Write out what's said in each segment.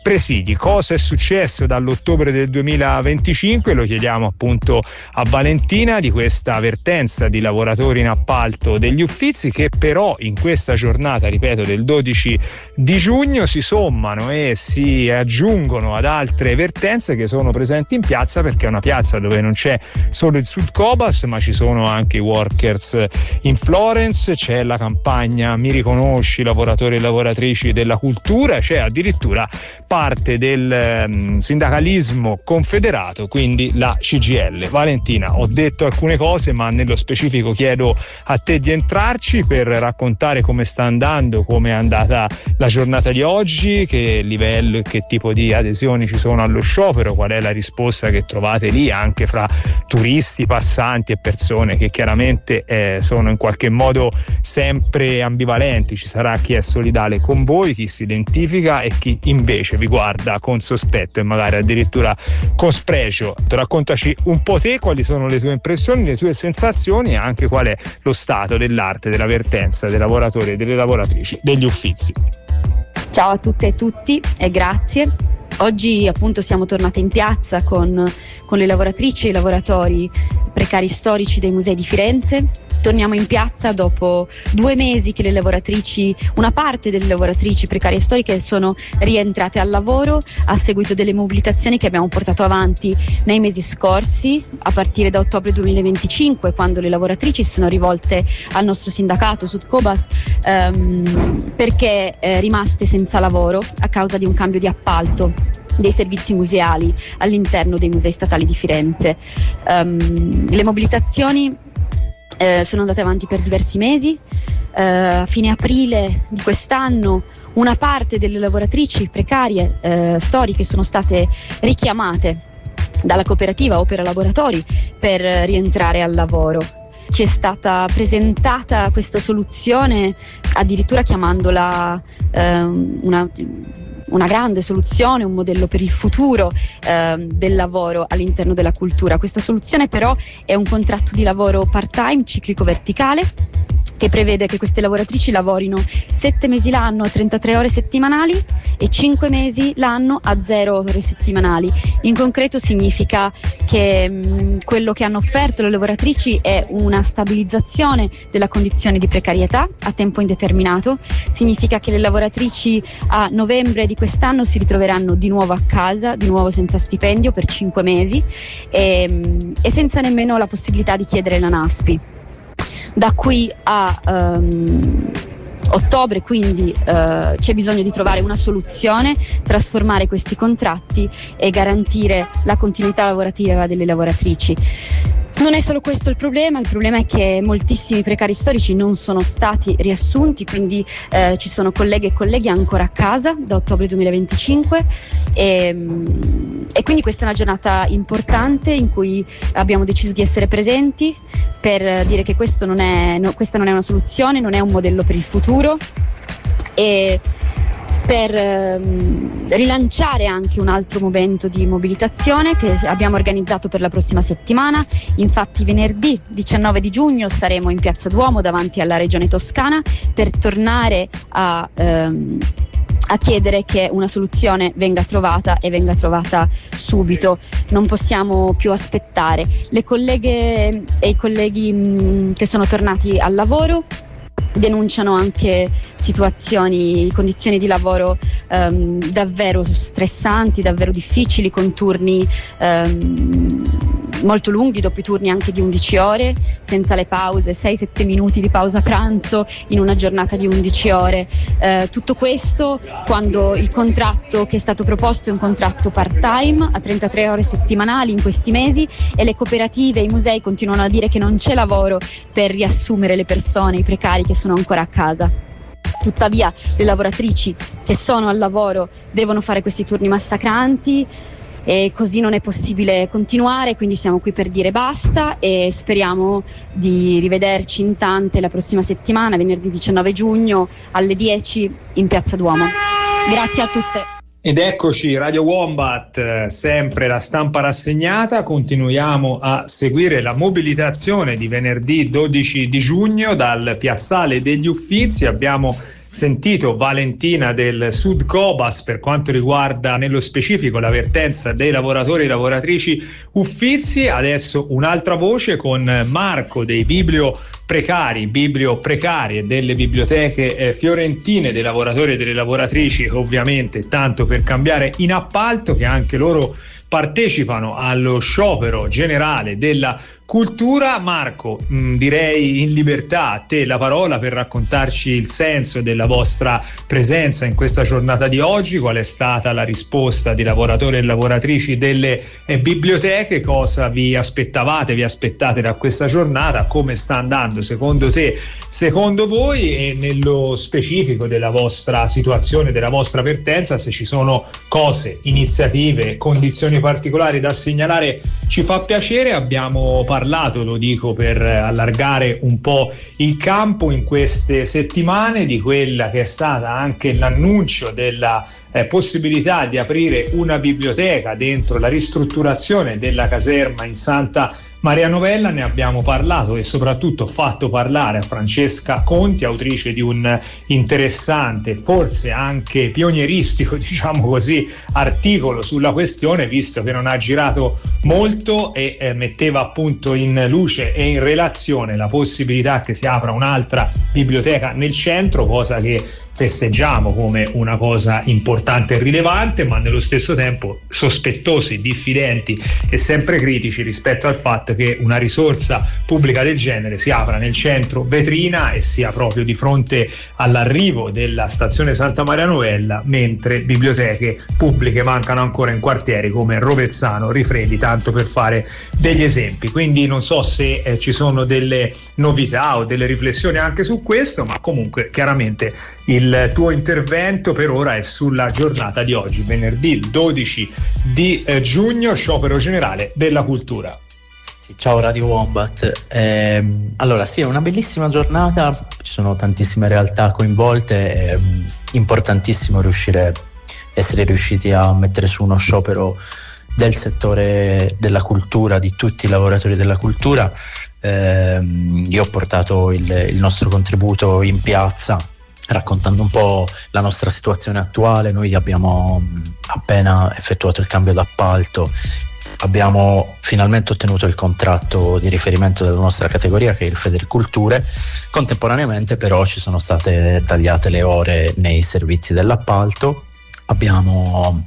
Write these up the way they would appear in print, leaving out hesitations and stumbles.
presidi. Cosa è successo dall'ottobre del 2025? Lo chiediamo appunto a Valentina, di questa vertenza di lavoratori in appalto degli Uffizi, che però in questa giornata, ripeto, del 12 di giugno si sommano e si aggiungono ad altre vertenze che sono presenti in piazza, perché è una piazza dove non c'è solo il Sud Cobas, ma ci sono anche i workers in Florence, c'è la campagna Mi riconosci, lavoratori e lavoratrici della cultura, c'è addirittura parte del sindacalismo confederato, quindi la CGIL. Valentina, ho detto alcune cose, ma nello specifico chiedo a te di entrarci per raccontare come sta andando, come è andata la giornata di oggi, che livello e che tipo di adesioni ci sono allo sciopero, qual è la risposta che trovate lì anche fra turisti, passanti e persone che chiaramente sono in qualche modo sempre ambivalenti. Ci sarà chi è solidale con voi, chi si identifica e chi invece vi guarda con sospetto e magari addirittura con spregio. Raccontaci un po' te, quali sono le tue impressioni, le tue sensazioni e anche qual è lo stato dell'arte della vertenza dei lavoratori e delle lavoratrici degli Uffizi. Ciao a tutte e tutti e grazie. Oggi appunto siamo tornate in piazza con le lavoratrici e i lavoratori precari storici dei musei di Firenze. Torniamo in piazza dopo 2 mesi che una parte delle lavoratrici precarie storiche sono rientrate al lavoro a seguito delle mobilitazioni che abbiamo portato avanti nei mesi scorsi, a partire da ottobre 2025, quando le lavoratrici si sono rivolte al nostro sindacato Sud Cobas perché rimaste senza lavoro a causa di un cambio di appalto dei servizi museali all'interno dei musei statali di Firenze. Le mobilitazioni sono andate avanti per diversi mesi. A fine aprile di quest'anno una parte delle lavoratrici precarie storiche sono state richiamate dalla cooperativa Opera Laboratori per rientrare al lavoro. Ci è stata presentata questa soluzione addirittura chiamandola una grande soluzione, un modello per il futuro del lavoro all'interno della cultura. Questa soluzione però è un contratto di lavoro part-time, ciclico verticale, che prevede che queste lavoratrici lavorino 7 mesi l'anno a 33 ore settimanali e 5 mesi l'anno a 0 ore settimanali. In concreto significa che quello che hanno offerto le lavoratrici è una stabilizzazione della condizione di precarietà a tempo indeterminato. Significa che le lavoratrici a novembre di quest'anno si ritroveranno di nuovo a casa, di nuovo senza stipendio per 5 mesi e senza nemmeno la possibilità di chiedere la NASPI. Da qui a ottobre quindi c'è bisogno di trovare una soluzione, trasformare questi contratti e garantire la continuità lavorativa delle lavoratrici. Non è solo questo il problema è che moltissimi precari storici non sono stati riassunti, quindi ci sono colleghe e colleghi ancora a casa da ottobre 2025 e quindi questa è una giornata importante in cui abbiamo deciso di essere presenti per dire che questa non è una soluzione, non è un modello per il futuro e per rilanciare anche un altro momento di mobilitazione che abbiamo organizzato per la prossima settimana. Infatti venerdì 19 di giugno saremo in Piazza Duomo davanti alla Regione Toscana per tornare a chiedere che una soluzione venga trovata e venga trovata subito. Non possiamo più aspettare. Le colleghe e i colleghi che sono tornati al lavoro denunciano anche condizioni di lavoro davvero stressanti, davvero difficili, con turni molto lunghi, doppi turni anche di 11 ore, senza le pause, 6-7 minuti di pausa pranzo in una giornata di 11 ore. Tutto questo quando il contratto che è stato proposto è un contratto part-time a 33 ore settimanali in questi mesi e le cooperative e i musei continuano a dire che non c'è lavoro per riassumere le persone, i precari che sono ancora a casa. Tuttavia le lavoratrici che sono al lavoro devono fare questi turni massacranti e così non è possibile continuare, quindi siamo qui per dire basta e speriamo di rivederci in tante la prossima settimana, venerdì 19 giugno alle 10 in Piazza Duomo. Grazie a tutte. Ed eccoci, Radio Wombat, sempre la stampa rassegnata. Continuiamo a seguire la mobilitazione di venerdì 12 di giugno dal Piazzale degli Uffizi. Abbiamo sentito Valentina del Sud Cobas per quanto riguarda nello specifico la vertenza dei lavoratori e lavoratrici Uffizi. Adesso un'altra voce con Marco dei biblioprecari e delle biblioteche fiorentine, dei lavoratori e delle lavoratrici, ovviamente tanto per cambiare in appalto, che anche loro partecipano allo sciopero generale della cultura. Marco, direi in libertà a te la parola per raccontarci il senso della vostra presenza in questa giornata di oggi, qual è stata la risposta di lavoratori e lavoratrici delle biblioteche, cosa vi aspettate da questa giornata, come sta andando secondo te, secondo voi, e nello specifico della vostra situazione, della vostra vertenza, se ci sono cose, iniziative, condizioni particolari da segnalare, ci fa piacere. Abbiamo parlato, lo dico per allargare un po' il campo, in queste settimane di quella che è stata anche l'annuncio della possibilità di aprire una biblioteca dentro la ristrutturazione della caserma in Santa Maria Novella. Ne abbiamo parlato e soprattutto fatto parlare a Francesca Conti, autrice di un interessante, forse anche pionieristico, diciamo così, articolo sulla questione, visto che non ha girato molto e metteva appunto in luce e in relazione la possibilità che si apra un'altra biblioteca nel centro, cosa che festeggiamo come una cosa importante e rilevante, ma nello stesso tempo sospettosi, diffidenti e sempre critici rispetto al fatto che una risorsa pubblica del genere si apra nel centro vetrina e sia proprio di fronte all'arrivo della stazione Santa Maria Novella, mentre biblioteche pubbliche mancano ancora in quartieri come Rovezzano, Rifredi, tanto per fare degli esempi. Quindi non so se ci sono delle novità o delle riflessioni anche su questo, ma comunque chiaramente il tuo intervento per ora è sulla giornata di oggi, venerdì 12 di giugno, sciopero generale della cultura. Ciao Radio Wombat. Allora sì, è una bellissima giornata, ci sono tantissime realtà coinvolte, è importantissimo essere riusciti a mettere su uno sciopero del settore della cultura, di tutti i lavoratori della cultura. Io ho portato il nostro contributo in piazza raccontando un po' la nostra situazione attuale. Noi abbiamo appena effettuato il cambio d'appalto, abbiamo finalmente ottenuto il contratto di riferimento della nostra categoria, che è il Federculture. Contemporaneamente però ci sono state tagliate le ore nei servizi dell'appalto. Abbiamo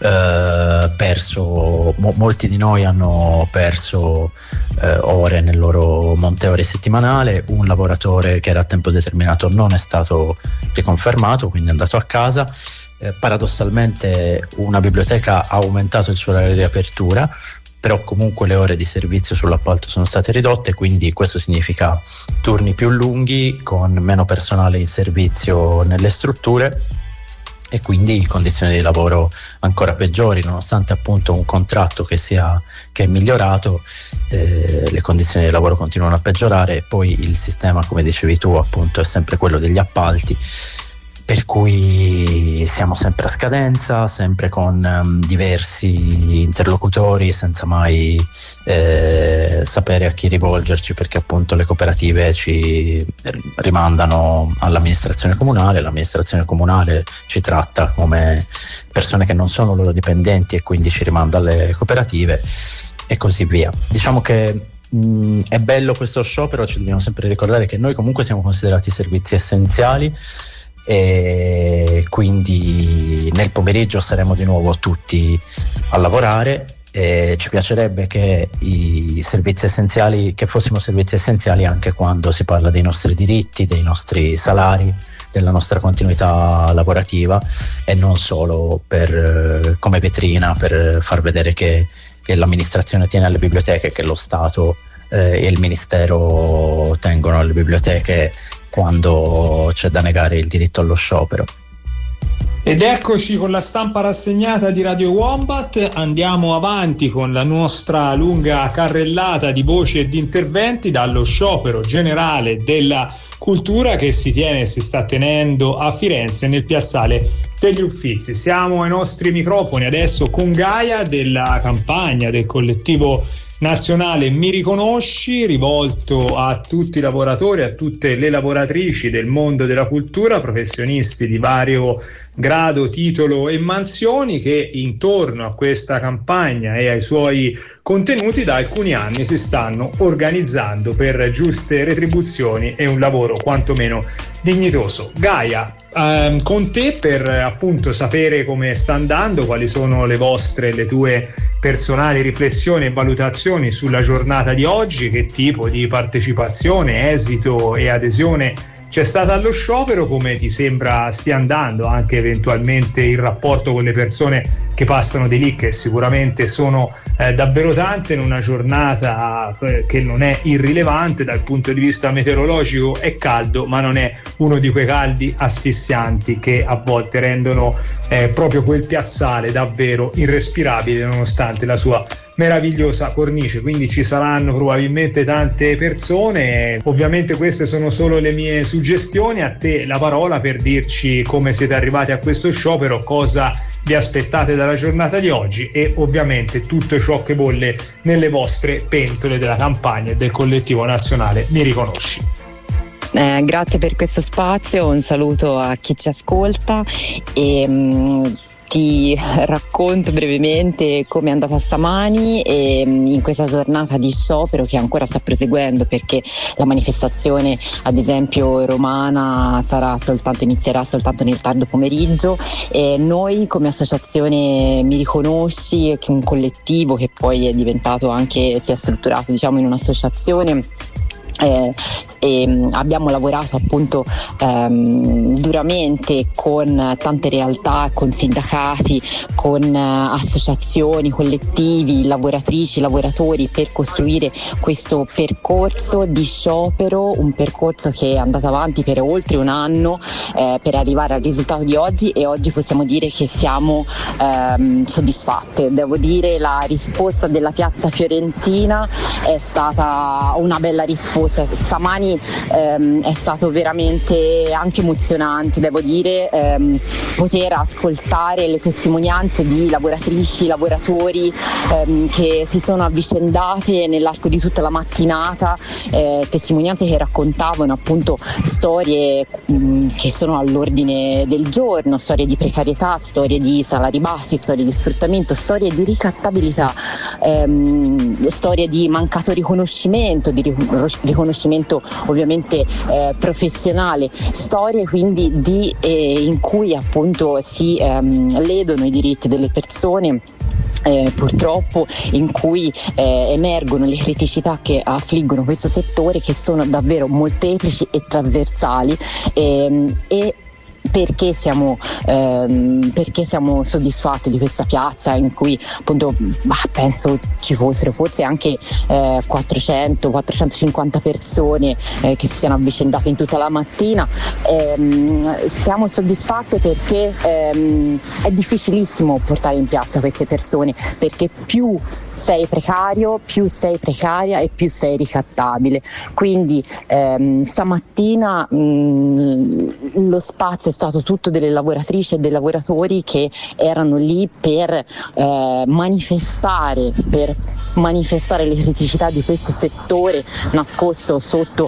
perso, molti di noi hanno perso ore nel loro monteore settimanale. Un lavoratore che era a tempo determinato non è stato riconfermato, quindi è andato a casa. Paradossalmente una biblioteca ha aumentato il suo orario di apertura, però comunque le ore di servizio sull'appalto sono state ridotte, quindi questo significa turni più lunghi con meno personale in servizio nelle strutture e quindi condizioni di lavoro ancora peggiori, nonostante appunto un contratto che è migliorato, le condizioni di lavoro continuano a peggiorare e poi il sistema, come dicevi tu, appunto è sempre quello degli appalti, per cui siamo sempre a scadenza, sempre con diversi interlocutori, senza mai sapere a chi rivolgerci, perché appunto le cooperative ci rimandano all'amministrazione comunale, l'amministrazione comunale ci tratta come persone che non sono loro dipendenti e quindi ci rimanda alle cooperative e così via. Diciamo che è bello questo sciopero, ci dobbiamo sempre ricordare che noi comunque siamo considerati servizi essenziali, e quindi nel pomeriggio saremo di nuovo tutti a lavorare e ci piacerebbe che i servizi essenziali, che fossimo servizi essenziali anche quando si parla dei nostri diritti, dei nostri salari, della nostra continuità lavorativa, e non solo come vetrina per far vedere che l'amministrazione tiene alle biblioteche, che lo Stato e il Ministero tengono alle biblioteche quando c'è da negare il diritto allo sciopero. Ed eccoci con la stampa rassegnata di Radio Wombat. Andiamo avanti con la nostra lunga carrellata di voci e di interventi dallo sciopero generale della cultura che si tiene e si sta tenendo a Firenze nel piazzale degli Uffizi. Siamo ai nostri microfoni adesso con Gaia della campagna del collettivo nazionale Mi riconosci, rivolto a tutti i lavoratori, a tutte le lavoratrici del mondo della cultura, professionisti di vario grado, titolo e mansioni, che intorno a questa campagna e ai suoi contenuti da alcuni anni si stanno organizzando per giuste retribuzioni e un lavoro quantomeno dignitoso. Gaia, con te per appunto sapere come sta andando, quali sono le tue personali riflessioni e valutazioni sulla giornata di oggi, che tipo di partecipazione, esito e adesione c'è stata allo sciopero, come ti sembra stia andando anche eventualmente il rapporto con le persone che passano di lì, che sicuramente sono davvero tante in una giornata che non è irrilevante dal punto di vista meteorologico. È caldo, ma non è uno di quei caldi asfissianti che a volte rendono proprio quel piazzale davvero irrespirabile nonostante la sua meravigliosa cornice. Quindi ci saranno probabilmente tante persone. Ovviamente queste sono solo le mie suggestioni, a te la parola per dirci come siete arrivati a questo sciopero, cosa vi aspettate dalla giornata di oggi e ovviamente tutto ciò che bolle nelle vostre pentole della campagna e del collettivo nazionale Mi riconosci. Grazie per questo spazio, un saluto a chi ci ascolta e ti racconto brevemente come è andata stamani e in questa giornata di sciopero che ancora sta proseguendo, perché la manifestazione ad esempio romana inizierà soltanto nel tardo pomeriggio, e noi come associazione Mi riconosci, che è un collettivo che poi è diventato anche, si è strutturato diciamo in un'associazione, e abbiamo lavorato appunto duramente con tante realtà, con sindacati, con associazioni, collettivi, lavoratrici, lavoratori, per costruire questo percorso di sciopero, un percorso che è andato avanti per oltre un anno per arrivare al risultato di oggi, e oggi possiamo dire che siamo soddisfatte. Devo dire, la risposta della Piazza Fiorentina è stata una bella risposta. Stamani è stato veramente anche emozionante, devo dire, poter ascoltare le testimonianze di lavoratrici, lavoratori che si sono avvicendate nell'arco di tutta la mattinata, testimonianze che raccontavano appunto storie che sono all'ordine del giorno, storie di precarietà, storie di salari bassi, storie di sfruttamento, storie di ricattabilità, storie di mancato riconoscimento, di riconoscimento ovviamente professionale, storie quindi in cui appunto si ledono i diritti delle persone. Purtroppo in cui emergono le criticità che affliggono questo settore, che sono davvero molteplici e trasversali, e perché siamo soddisfatti di questa piazza in cui appunto penso ci fossero forse anche 400-450 persone che si siano avvicendate in tutta la mattina. Siamo soddisfatte perché è difficilissimo portare in piazza queste persone, perché più sei precario, più sei precaria e più sei ricattabile. Quindi stamattina lo spazio è stato tutto delle lavoratrici e dei lavoratori che erano lì per manifestare le criticità di questo settore nascosto sotto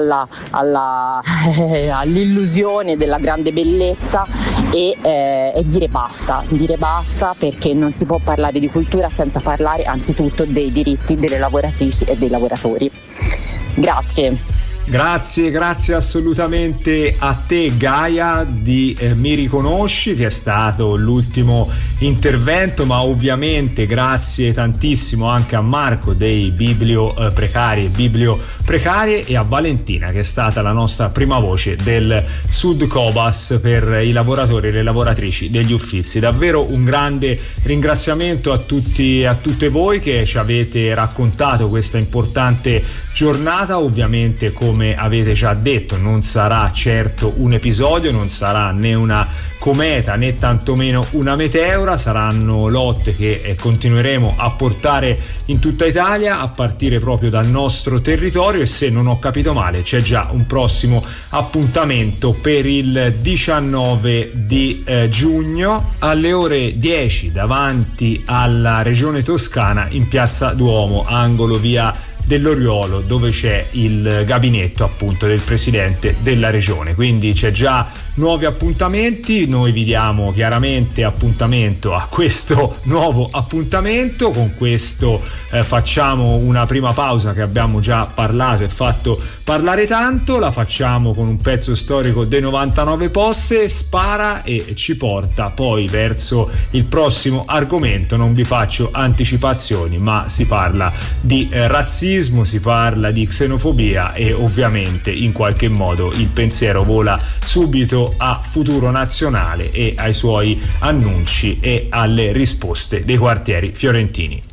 all'illusione della grande bellezza, e dire basta, perché non si può parlare di cultura senza parlare anzitutto dei diritti delle lavoratrici e dei lavoratori. Grazie assolutamente a te Gaia di Mi riconosci, che è stato l'ultimo intervento, ma ovviamente grazie tantissimo anche a Marco dei Biblio Precarie e a Valentina, che è stata la nostra prima voce del Sud Cobas per i lavoratori e le lavoratrici degli Uffizi. Davvero un grande ringraziamento a tutte voi che ci avete raccontato questa importante giornata. Ovviamente, come avete già detto, non sarà certo un episodio, non sarà né una cometa né tantomeno una meteora, ancora, saranno lotte che continueremo a portare in tutta Italia, a partire proprio dal nostro territorio, e se non ho capito male c'è già un prossimo appuntamento per il 19 di giugno alle ore 10 davanti alla Regione Toscana in Piazza Duomo, angolo via dell'Oriolo, dove c'è il gabinetto appunto del presidente della regione. Quindi c'è già nuovi appuntamenti, noi vi diamo chiaramente appuntamento a questo nuovo appuntamento. Con questo facciamo una prima pausa, che abbiamo già parlato e fatto parlare tanto, la facciamo con un pezzo storico dei 99 Posse, Spara, e ci porta poi verso il prossimo argomento. Non vi faccio anticipazioni, ma si parla di razzismo, si parla di xenofobia e ovviamente in qualche modo il pensiero vola subito a Futuro Nazionale e ai suoi annunci e alle risposte dei quartieri fiorentini.